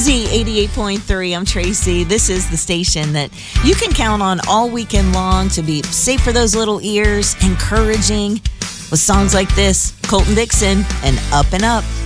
Z88.3. I'm Tracy. This is the station that you can count on all weekend long to be safe for those little ears, encouraging with songs like this. Colton Dixon and Up and Up.